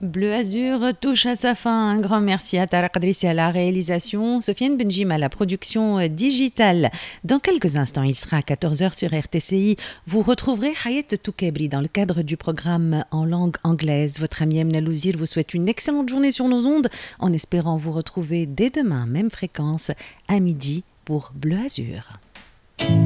Bleu Azur touche à sa fin. Un grand merci à Tara Qadrissi à la réalisation, Sofiane Benjim à la production digitale. Dans quelques instants, il sera à 14h sur RTCI. Vous retrouverez Hayat Toukebri dans le cadre du programme en langue anglaise. Votre ami Emna Louzir vous souhaite une excellente journée sur nos ondes en espérant vous retrouver dès demain, même fréquence, à midi pour Bleu Azur.